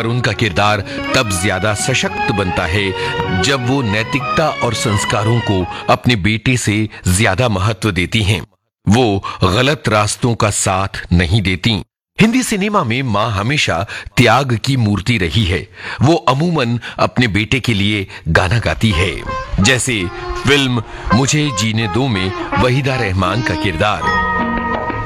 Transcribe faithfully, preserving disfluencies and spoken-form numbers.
पर उनका किरदार तब ज्यादा सशक्त बनता है जब वो नैतिकता और संस्कारों को अपने बेटे से ज्यादा महत्व देती हैं। वो गलत रास्तों का साथ नहीं देती। हिंदी सिनेमा में मां हमेशा त्याग की मूर्ति रही है। वो अमूमन अपने बेटे के लिए गाना गाती है, जैसे फिल्म मुझे जीने दो में वहीदा रहमान का किरदार।